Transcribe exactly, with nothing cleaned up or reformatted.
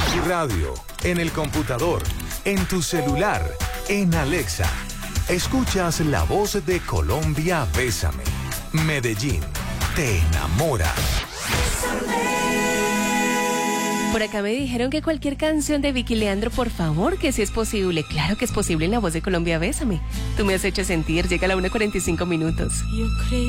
tu radio, en el computador, en tu celular, en Alexa. Escuchas la voz de Colombia, Bésame. Medellín, te enamora. Por acá me dijeron que cualquier canción de Vicky Leandro, por favor, que si es posible. Claro que es posible en la voz de Colombia, Bésame. Tú me has hecho sentir, llega a la una cuarenta y cinco minutos. Yo creí